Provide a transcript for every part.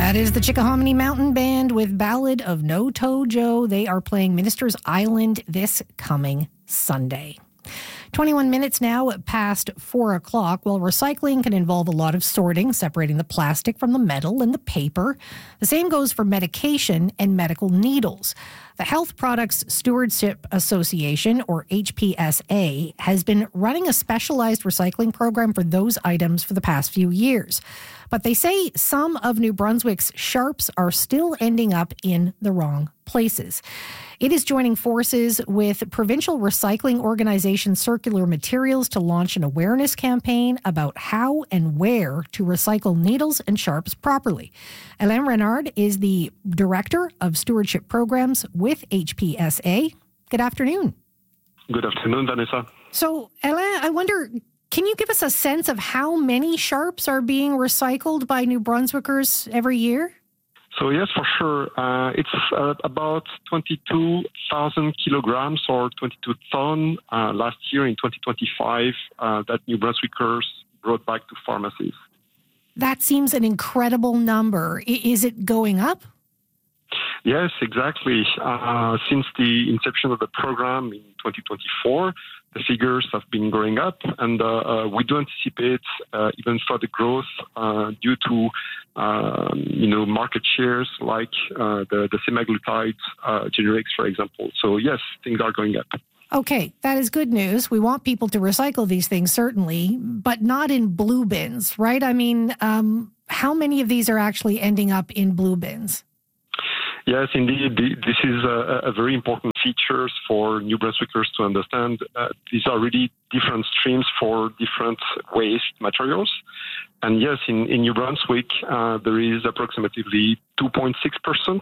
That is the Chickahominy Mountain Band with Ballad of No Toe Joe. They are playing Minister's Island this coming Sunday. 21 minutes now past 4 o'clock. Well, recycling can involve a lot of sorting, separating the plastic from the metal and the paper. The same goes for medication and medical needles. The Health Products Stewardship Association, or HPSA, has been running a specialized recycling program for those items for the past few years. But they say some of New Brunswick's sharps are still ending up in the wrong places. It is joining forces with provincial recycling organization Circular Materials to launch an awareness campaign about how and where to recycle needles and sharps properly. Alain Renard is the Director of Stewardship Programs with HPSA. Good afternoon. Good afternoon, Vanessa. So, Alain, I wonder, can you give us a sense of how many sharps are being recycled by New Brunswickers every year? So yes, for sure. It's about 22,000 kilograms or 22 ton last year in 2025 that New Brunswickers brought back to pharmacies. That seems an incredible number. Is it going up? Yes, exactly. Since the inception of the program in 2024, the figures have been going up, and we do anticipate even further growth due to market shares like the semaglutide generics, for example. So yes, things are going up. Okay, that is good news. We want people to recycle these things, certainly, but not in blue bins, right? I mean, how many of these are actually ending up in blue bins? Yes, indeed. This is a very important feature for New Brunswickers to understand. These are really different streams for different waste materials. And yes, in New Brunswick, there is approximately 2.6%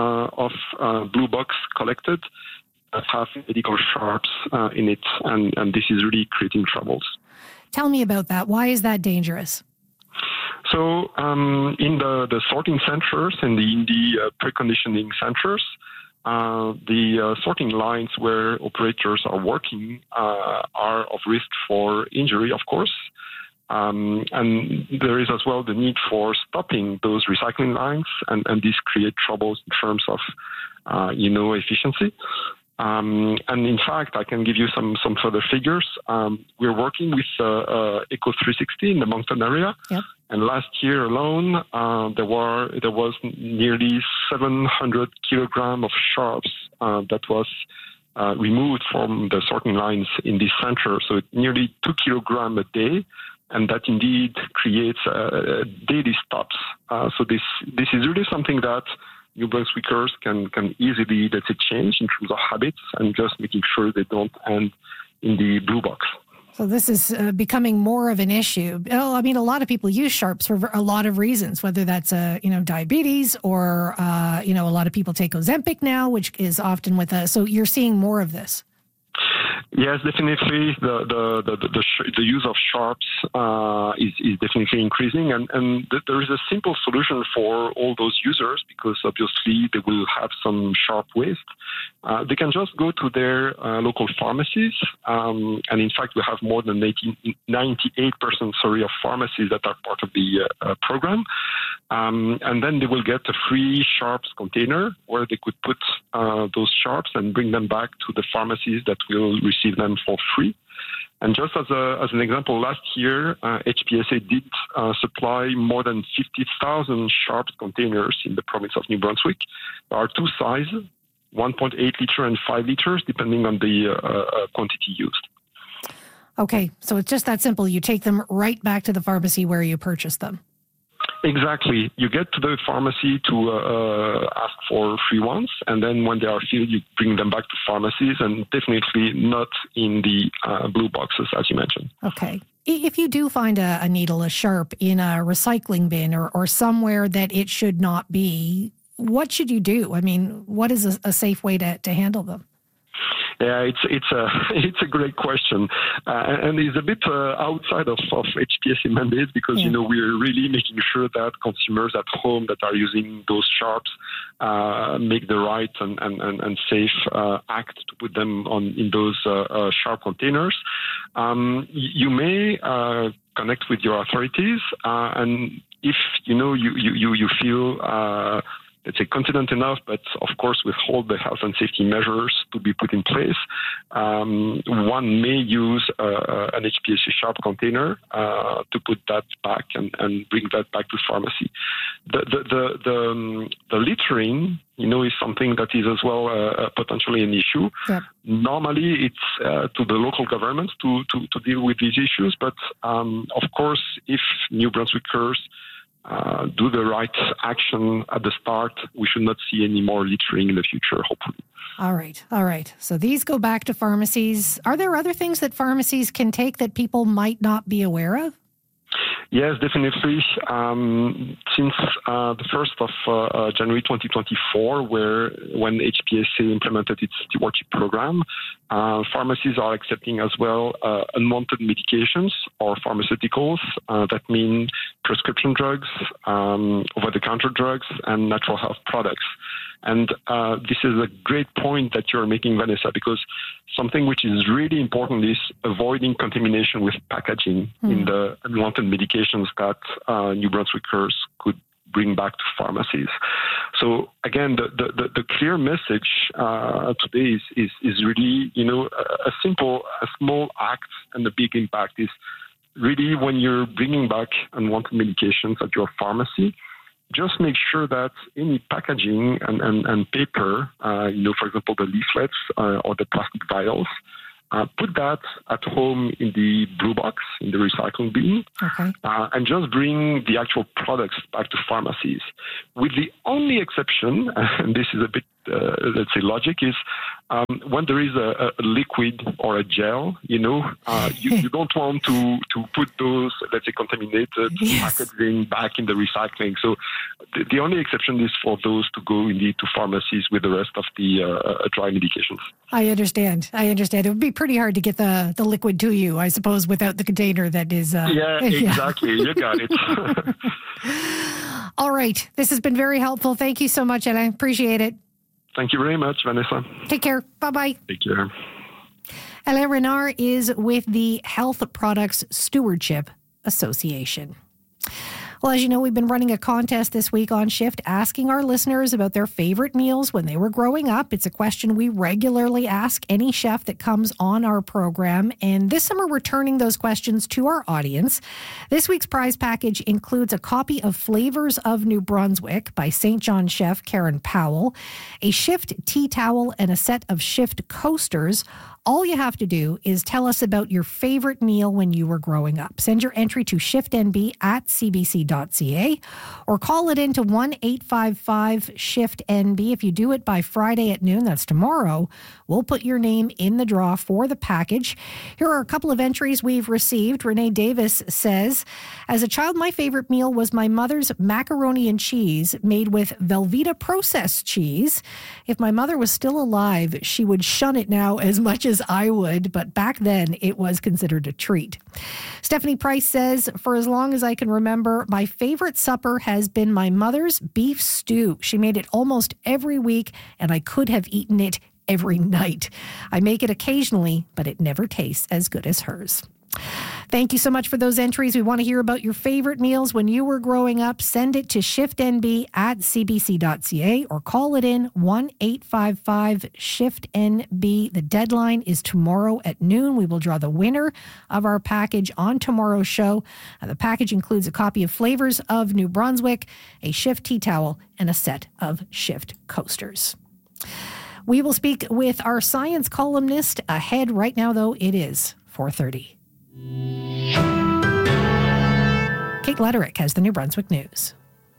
of blue box collected that have medical sharps in it. And this is really creating troubles. Tell me about that. Why is that dangerous? So in the sorting centers and in the preconditioning centers, the sorting lines where operators are working are of risk for injury, of course. And there is as well the need for stopping those recycling lines, and this creates troubles in terms of, efficiency. And in fact, I can give you some further figures. We're working with Eco 360 in the Moncton area. Yep. And last year alone, there was nearly 700 kilograms of sharps that was removed from the sorting lines in this center. So nearly 2 kilograms a day. And that indeed creates daily stops. So this is really something that New Brunswickers can easily, let's say, change in terms of habits and just making sure they don't end in the blue box. So this is becoming more of an issue. Oh, I mean, a lot of people use sharps for a lot of reasons, whether that's, diabetes or, a lot of people take Ozempic now, which is often so you're seeing more of this. Yes, definitely. The use of sharps is definitely increasing, and there is a simple solution for all those users because obviously they will have some sharp waste. They can just go to their local pharmacies, and in fact, we have more than 98% of pharmacies that are part of the program, and then they will get a free sharps container where they could put those sharps and bring them back to the pharmacies that will receive them for free. And just as an example, last year, HPSA did supply more than 50,000 sharps containers in the province of New Brunswick. There are two sizes, 1.8 liter and 5 liters, depending on the quantity used. Okay, so it's just that simple. You take them right back to the pharmacy where you purchased them. Exactly. You get to the pharmacy to ask for free ones, and then when they are filled, you bring them back to pharmacies, and definitely not in the blue boxes, as you mentioned. Okay. If you do find a needle, a sharp, in a recycling bin or somewhere that it should not be, what should you do? I mean, what is a safe way to handle them? Yeah, it's a great question, and it's a bit outside of HPSC mandates because we're really making sure that consumers at home that are using those sharps make the right and safe act to put them in those sharp containers. You may connect with your authorities, and if you feel let's say confident enough, but of course with all the health and safety measures to be put in place, one may use an HPSC sharp container to put that back and bring that back to pharmacy. The littering, is something that is as well potentially an issue. Yep. Normally, it's to the local governments to deal with these issues, but of course, if New Brunswickers do the right action at the start, we should not see any more littering in the future, hopefully. All right. So these go back to pharmacies. Are there other things that pharmacies can take that people might not be aware of? Yes, definitely. Since the 1st of January 2024, when HPSC implemented its stewardship program, pharmacies are accepting as well unwanted medications or pharmaceuticals. That mean prescription drugs, over-the-counter drugs, and natural health products. And this is a great point that you're making, Vanessa, because something which is really important is avoiding contamination with packaging in the unwanted medications that New Brunswickers could bring back to pharmacies. So again, the clear message today is really, a small act and the big impact is really when you're bringing back unwanted medications at your pharmacy, just make sure that any packaging and paper, for example, the leaflets or the plastic vials, put that at home in the blue box, in the recycling bin, and just bring the actual products back to pharmacies. With the only exception, and this is a bit, let's say, logic, is when there is a liquid or a gel, you don't want to put those, let's say, contaminated packaging back in the recycling. So the only exception is for those to go indeed to pharmacies with the rest of the dry medications. I understand. It would be pretty hard to get the liquid to you, I suppose, without the container that is... exactly. You got it. All right. This has been very helpful. Thank you so much, and I appreciate it. Thank you very much, Vanessa. Take care. Bye-bye. Take care. Alain Renard is with the Health Products Stewardship Association. Well, as you know, we've been running a contest this week on Shift asking our listeners about their favorite meals when they were growing up. It's a question we regularly ask any chef that comes on our program. And this summer, we're turning those questions to our audience. This week's prize package includes a copy of Flavors of New Brunswick by St. John chef Karen Powell, a Shift tea towel, and a set of Shift coasters. All you have to do is tell us about your favorite meal when you were growing up. Send your entry to shiftnb@cbc.ca or call it into 1-855-SHIFT-NB. If you do it by Friday at noon, that's tomorrow, we'll put your name in the draw for the package. Here are a couple of entries we've received. Renee Davis says, as a child, my favorite meal was my mother's macaroni and cheese made with Velveeta processed cheese. If my mother was still alive, she would shun it now as much as I would, but back then it was considered a treat. Stephanie Price says, for as long as I can remember, my favorite supper has been my mother's beef stew. She made it almost every week, and I could have eaten it every night. I make it occasionally, but it never tastes as good as hers. Thank you so much for those entries. We want to hear about your favorite meals when you were growing up. Send it to shiftnb@cbc.ca or call it in 1-855-SHIFT-NB. The deadline is tomorrow at noon. We will draw the winner of our package on tomorrow's show. The package includes a copy of Flavors of New Brunswick, a Shift tea towel, and a set of Shift coasters. We will speak with our science columnist ahead. Right now, though, it is 4:30. Kate Lederich has the New Brunswick News.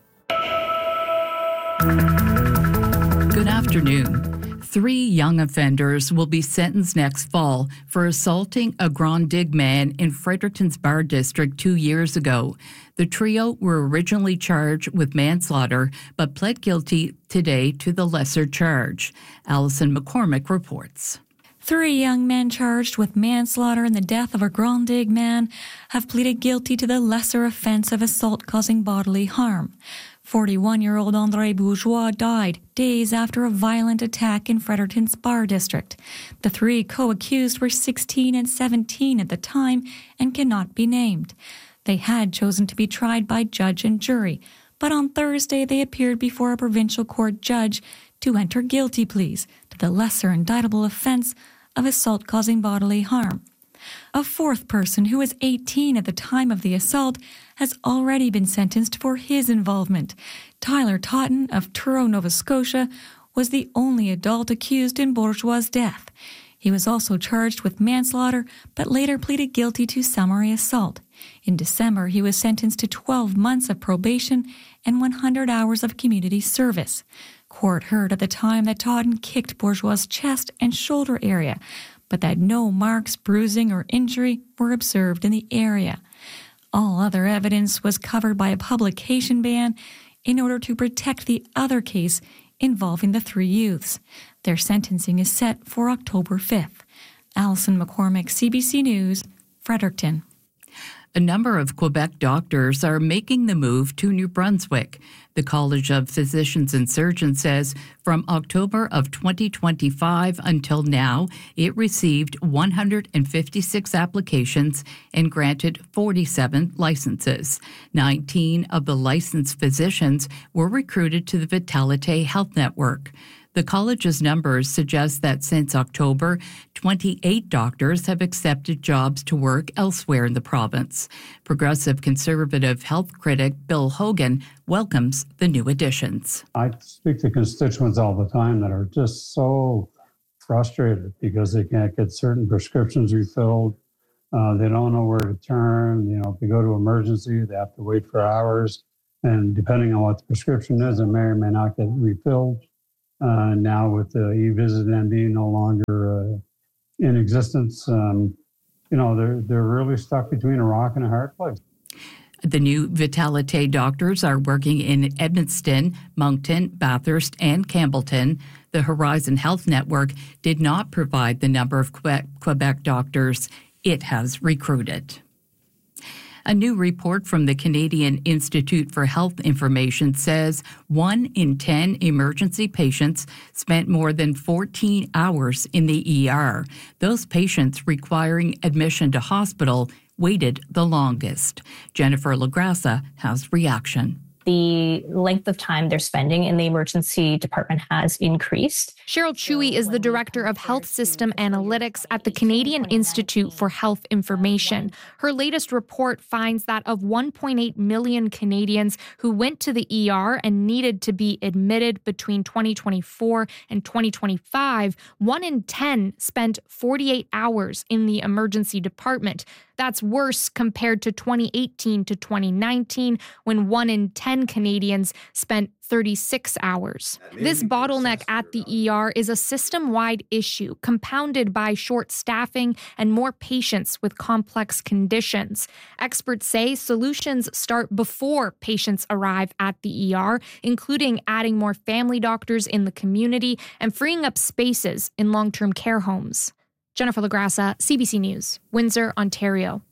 Good afternoon. 3 young offenders will be sentenced next fall for assaulting a Grand Dig man in Fredericton's Bar District 2 years ago. The trio were originally charged with manslaughter, but pled guilty today to the lesser charge. Alison McCormick reports. 3 young men charged with manslaughter in the death of a Grand Digue man have pleaded guilty to the lesser offense of assault causing bodily harm. 41-year-old André Bourgeois died days after a violent attack in Fredericton's Bar District. The 3 co-accused were 16 and 17 at the time and cannot be named. They had chosen to be tried by judge and jury, but on Thursday they appeared before a provincial court judge to enter guilty pleas to the lesser indictable offense of assault causing bodily harm. A 4th person, who was 18 at the time of the assault, has already been sentenced for his involvement. Tyler Totten of Truro, Nova Scotia, was the only adult accused in Bourgeois' death. He was also charged with manslaughter, but later pleaded guilty to summary assault. In December, he was sentenced to 12 months of probation and 100 hours of community service. Court heard at the time that Totten kicked Bourgeois' chest and shoulder area, but that no marks, bruising, or injury were observed in the area. All other evidence was covered by a publication ban in order to protect the other case involving the 3 youths. Their sentencing is set for October 5th. Alison McCormick, CBC News, Fredericton. A number of Quebec doctors are making the move to New Brunswick. The College of Physicians and Surgeons says from October of 2025 until now, it received 156 applications and granted 47 licenses. 19 of the licensed physicians were recruited to the Vitalite Health Network. The college's numbers suggest that since October, 28 doctors have accepted jobs to work elsewhere in the province. Progressive Conservative health critic Bill Hogan welcomes the new additions. I speak to constituents all the time that are just so frustrated because they can't get certain prescriptions refilled. They don't know where to turn. If they go to emergency, they have to wait for hours. And depending on what the prescription is, it may or may not get refilled. Now with the eVisit MD no longer in existence, they're really stuck between a rock and a hard place. The new Vitalite doctors are working in Edmundston, Moncton, Bathurst, and Campbellton. The Horizon Health Network did not provide the number of Quebec doctors it has recruited. A new report from the Canadian Institute for Health Information says 1 in 10 emergency patients spent more than 14 hours in the ER. Those patients requiring admission to hospital waited the longest. Jennifer LaGrassa has reaction. The length of time they're spending in the emergency department has increased. Cheryl Chewy is the Director of Health System Analytics at the Canadian Institute for Health Information. Her latest report finds that of 1.8 million Canadians who went to the ER and needed to be admitted between 2024 and 2025, 1 in 10 spent 48 hours in the emergency department. That's worse compared to 2018 to 2019, when 1 in 10 Canadians spent 36 hours. This bottleneck at the ER is a system-wide issue, compounded by short staffing and more patients with complex conditions. Experts say solutions start before patients arrive at the ER, including adding more family doctors in the community and freeing up spaces in long-term care homes. Jennifer LaGrassa, CBC News, Windsor, Ontario.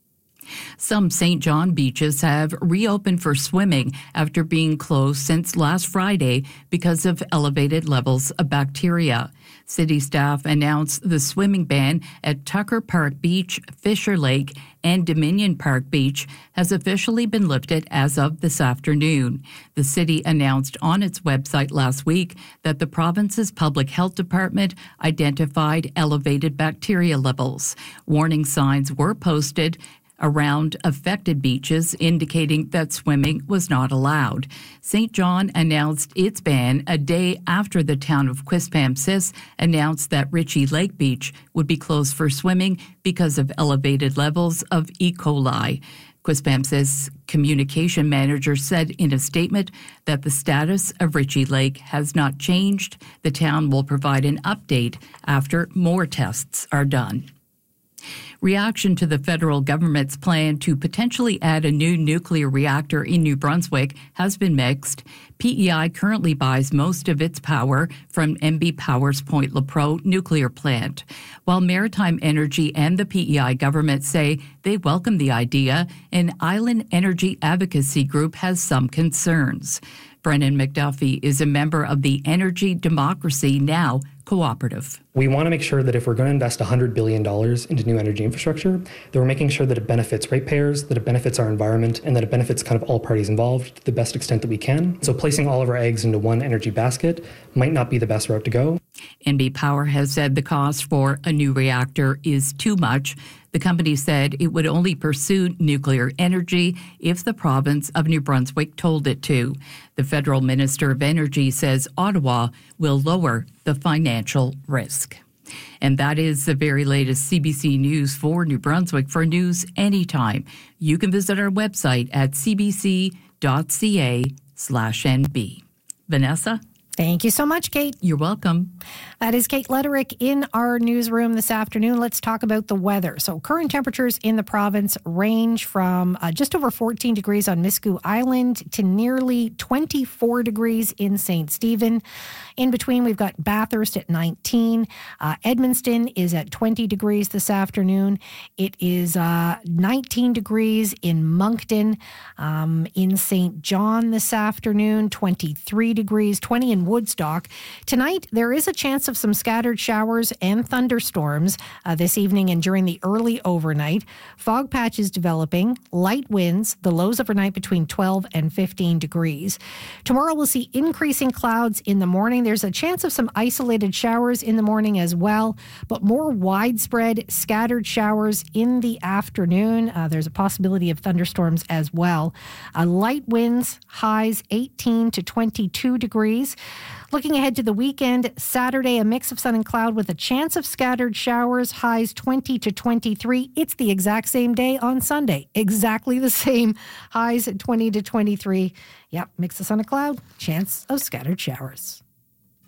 Some St. John beaches have reopened for swimming after being closed since last Friday because of elevated levels of bacteria. City staff announced the swimming ban at Tucker Park Beach, Fisher Lake, and Dominion Park Beach has officially been lifted as of this afternoon. The city announced on its website last week that the province's public health department identified elevated bacteria levels. Warning signs were posted around affected beaches, indicating that swimming was not allowed. St. John announced its ban a day after the town of Quispamsis announced that Ritchie Lake Beach would be closed for swimming because of elevated levels of E. coli. Quispamsis communication manager said in a statement that the status of Ritchie Lake has not changed. The town will provide an update after more tests are done. Reaction to the federal government's plan to potentially add a new nuclear reactor in New Brunswick has been mixed. PEI currently buys most of its power from MB Power's Point Lepreau nuclear plant, while Maritime Energy and the PEI government say they welcome the idea. An Island Energy Advocacy Group has some concerns. Brennan McDuffie is a member of the Energy Democracy Now! Cooperative. We want to make sure that if we're going to invest $100 billion into new energy infrastructure, that we're making sure that it benefits ratepayers, that it benefits our environment, and that it benefits kind of all parties involved to the best extent that we can. So placing all of our eggs into one energy basket might not be the best route to go. NB Power has said the cost for a new reactor is too much. The company said it would only pursue nuclear energy if the province of New Brunswick told it to. The federal minister of energy says Ottawa will lower the financial risk. And that is the very latest CBC News for New Brunswick. For news anytime, you can visit our website at cbc.ca/nb. Vanessa? Thank you so much, Kate. You're welcome. That is Kate Lederick in our newsroom this afternoon. Let's talk about the weather. So current temperatures in the province range from just over 14 degrees on Miscou Island to nearly 24 degrees in St. Stephen. In between, we've got Bathurst at 19. Edmundston is at 20 degrees this afternoon. It is 19 degrees in Moncton. In St. John this afternoon, 23 degrees, 20 in Woodstock. Tonight, there is a chance of some scattered showers and thunderstorms this evening and during the early overnight. Fog patches developing, light winds, the lows overnight between 12 and 15 degrees. Tomorrow, we'll see increasing clouds in the morning. There's a chance of some isolated showers in the morning as well, but more widespread scattered showers in the afternoon. There's a possibility of thunderstorms as well. Light winds, highs 18 to 22 degrees. Looking ahead to the weekend, Saturday, a mix of sun and cloud with a chance of scattered showers, highs 20 to 23. It's the exact same day on Sunday. Exactly the same, highs at 20 to 23. Yep, mix of sun and cloud, chance of scattered showers.